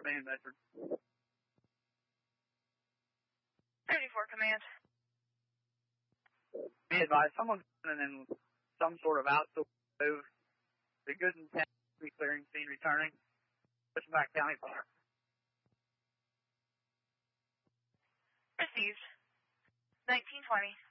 afternoon, Medford. 34 command. Be advised, someone's running in some sort of outdoor move. The good intent to be clearing scene returning. Push back County Fire. Received. 1920.